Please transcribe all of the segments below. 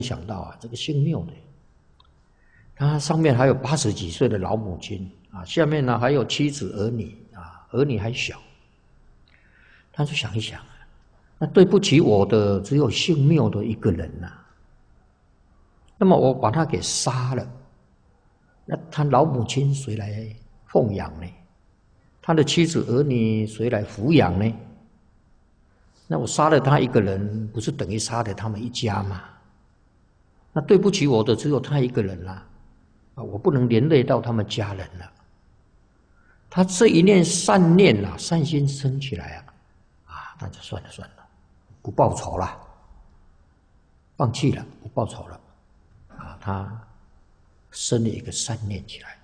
想到啊，这个姓缪的，他上面还有80几岁的老母亲啊，下面呢还有妻子儿女啊，儿女还小。他就想一想，那对不起我的只有姓缪的一个人呐，那么我把他给杀了，那他老母亲谁来奉养呢？他的妻子儿女谁来抚养呢？那我杀了他一个人，不是等于杀了他们一家吗？那对不起我的只有他一个人啦，啊，我不能连累到他们家人了。他这一念善念啊，善心生起来啊，那就算了，不报仇了，放弃了，不报仇了，啊，他生了一个善念起来，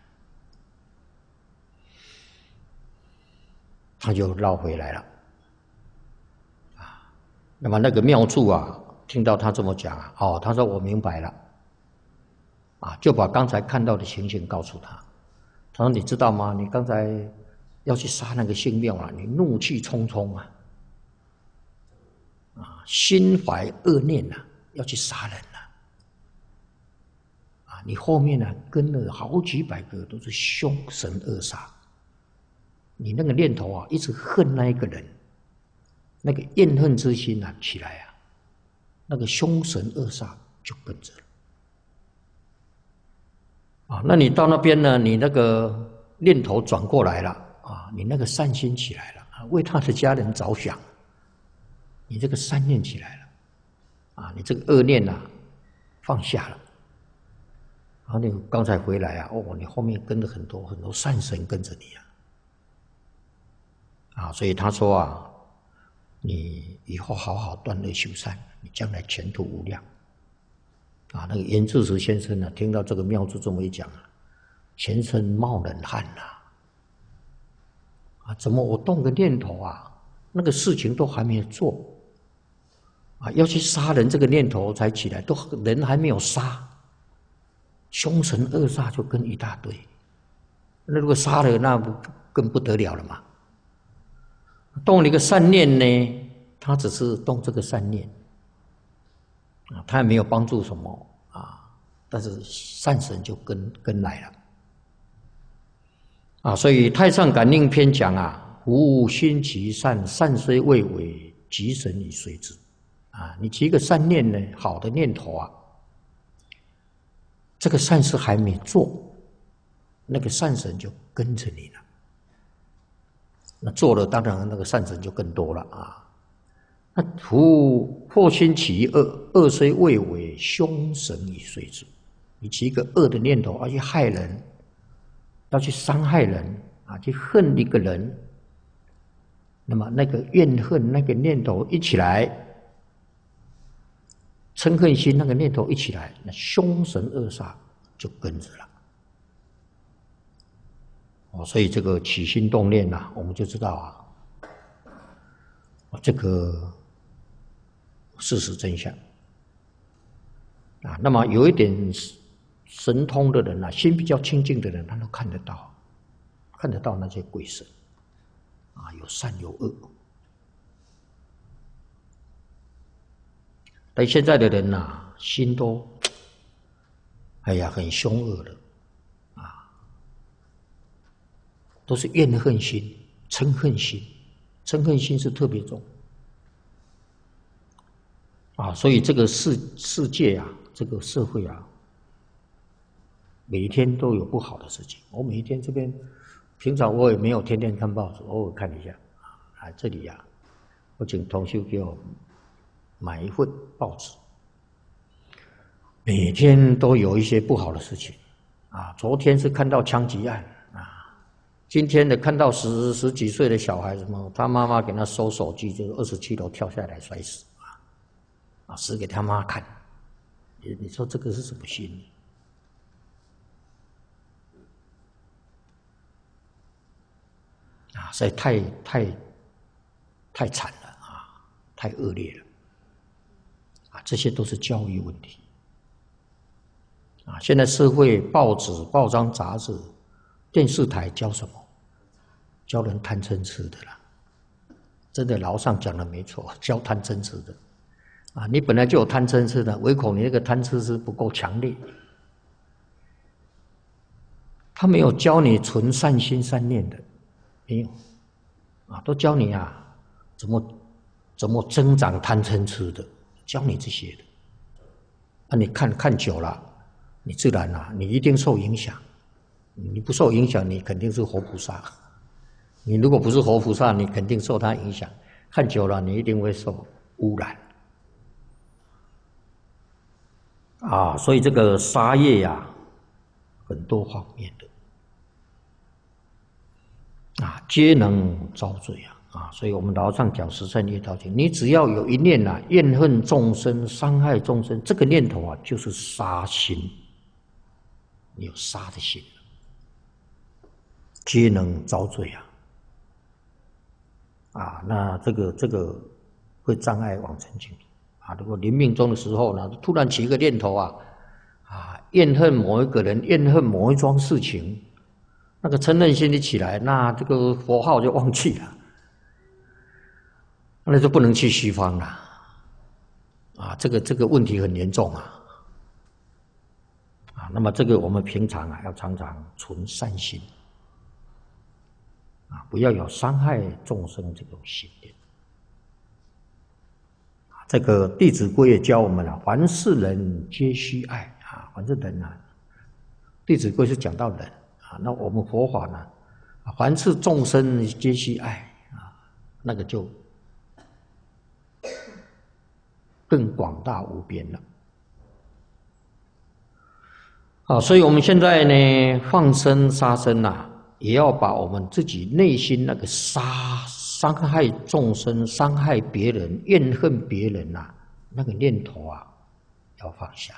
他就绕回来了，啊，那么那个妙处啊，听到他这么讲啊，哦，他说我明白了，啊，就把刚才看到的情形告诉他。他说：“你知道吗？你刚才要去杀那个姓缪啊，你怒气冲冲啊，啊，心怀恶念啊，要去杀人啊，啊，你后面呢跟了好几百个都是凶神恶煞，你那个念头啊，一直恨那一个人，那个怨恨之心啊起来啊，那个凶神恶煞就跟着了。”啊，那你到那边呢？你那个念头转过来了啊，你那个善心起来了啊，为他的家人着想，你这个善念起来了啊，你这个恶念啊放下了。啊，你刚才回来啊，哦，你后面跟着很多善神跟着你啊，所以他说啊，你以后好好断恶修善，你将来前途无量。啊，那个严智慈先生呢，听到这个妙处这么一讲啊，全身冒冷汗呐！啊，怎么我动个念头啊，那个事情都还没有做，啊，要去杀人这个念头才起来，都人还没有杀，凶神恶煞就跟一大堆。那如果杀了，那不更不得了了嘛？动了一个善念呢，他只是动这个善念。啊，他也没有帮助什么啊，但是善神就跟来了啊，所以《太上感应篇》讲啊，吾心其善，善虽未为，吉神已随之。啊，你起一个善念呢，好的念头啊，这个善事还没做，那个善神就跟着你了。那做了，当然那个善神就更多了啊。那夫祸心起恶，恶虽未为，凶神已随之。你起一个恶的念头，要去害人，要去伤害人啊，去恨一个人，那么那个怨恨那个念头一起来，嗔恨心那个念头一起来，那凶神恶煞就跟着了。哦，所以这个起心动念啊，我们就知道啊，这个事实真相啊。那么有一点神通的人啊，心比较清净的人，他都看得到那些鬼神啊，有善有恶。但现在的人啊，心都哎呀很凶恶的啊，都是怨恨心、嗔恨心，嗔恨心是特别重。啊，所以这个世界啊，这个社会啊，每一天都有不好的事情。我每一天这边，平常我也没有天天看报纸，偶尔看一下。啊，这里啊，我请同修给我买一份报纸，每天都有一些不好的事情。啊，昨天是看到枪击案啊，今天的看到十几岁的小孩，什么他妈妈给他收手机，就是27楼跳下来摔死。啊，死给他妈看，你说这个是什么心理？啊，所以太惨了啊，太恶劣了啊，这些都是教育问题啊。现在社会报纸、报章、杂志、电视台教什么？教人贪嗔痴的啦。真的，老上讲的没错，教贪嗔痴的。 啊，你本来就有贪嗔痴的，唯恐你那个贪嗔痴不够强烈。他没有教你存善心善念的，没有，啊，都教你啊，怎么增长贪嗔痴的，教你这些的。那你看久了，你自然啊，你一定受影响。你不受影响，你肯定是活菩萨。你如果不是活菩萨，你肯定受他影响。看久了，你一定会受污染。啊，所以这个杀业呀，很多方面的。啊，皆能遭罪啊！所以我们老上讲十善业道经，你只要有一念啊，怨恨众生、伤害众生，这个念头啊，就是杀心。你有杀的心，皆能遭罪啊！那这个会障碍往生净土啊！如果临命终的时候呢，突然起一个念头啊，怨恨某一个人，怨恨某一桩事情。那个嗔恨心一起来，那这个佛号就忘记了，那就不能去西方了，啊，这个问题很严重啊，那么这个我们平常啊要常常存善心，啊，不要有伤害众生这种心念。这个《弟子规》也教我们了，凡是人皆须爱啊，凡是人啊，《弟子规》是讲到人。那我们佛法呢？凡是众生皆须爱啊，那个就更广大无边了。啊，所以我们现在呢，放生杀生啊，也要把我们自己内心那个伤害众生、伤害别人、怨恨别人那个念头啊，要放下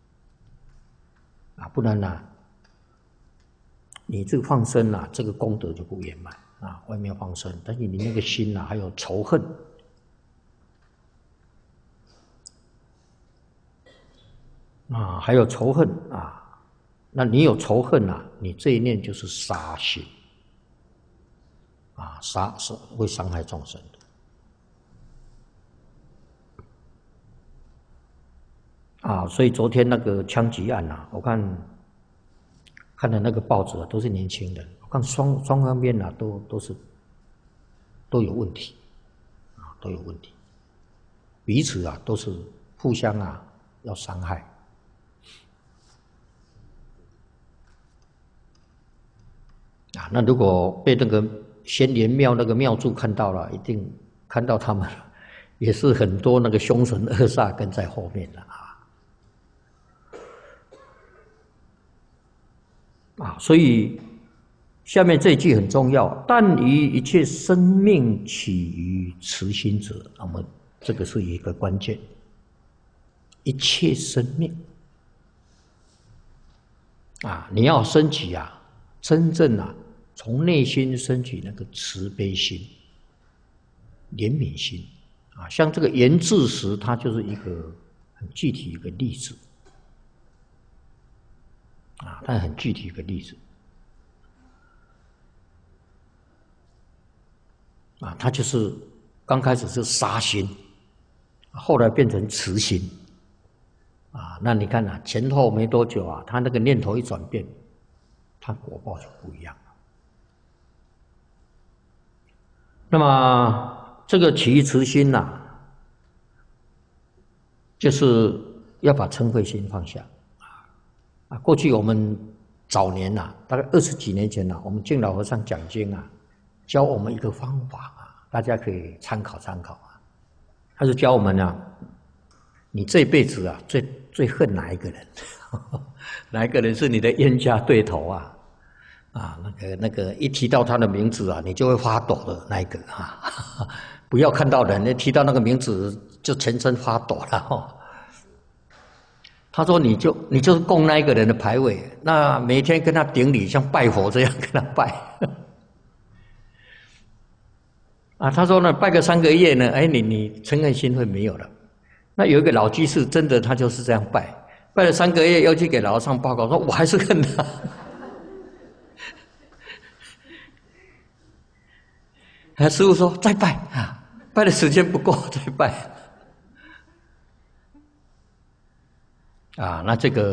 啊，不然呢？你这个放生这个功德就不圆满啊！外面放生，但是你那个心还有仇恨还有仇恨那你有仇恨你这一念就是杀心杀是会伤害众生的所以昨天那个枪击案我看的那个报纸都是年轻人，我看双方面都有问题都有问题，彼此都是互相要伤害那如果被那个仙莲庙那个庙祝看到了，一定看到他们也是很多那个凶神恶煞跟在后面的所以下面这一句很重要，但于一切生命起于慈心者，那么这个是一个关键。一切生命你要升起真正从内心升起那个慈悲心、怜悯心像这个严智时，它就是一个很具体一个例子它很具体一个例子它就是刚开始是杀心，后来变成慈心那你看前后没多久他那个念头一转变，他果报就不一样了。那么这个起于慈心就是要把嗔恚心放下过去我们早年大概20几年前我们净老和尚讲经教我们一个方法大家可以参考参考他是教我们你这辈子最恨哪一个人？哪一个人是你的冤家对头那个一提到他的名字你就会发抖的那一个不要看到人提到那个名字就全身发抖了他说你就是供那一个人的牌位，那每天跟他顶礼，像拜佛这样跟他拜他说呢，拜个3个月呢，你嗔恨心会没有了。那有一个老居士，真的他就是这样拜了3个月，又去给老和尚报告说，我还是恨他。师父说再拜拜的时间不够，再拜。 啊，那这个。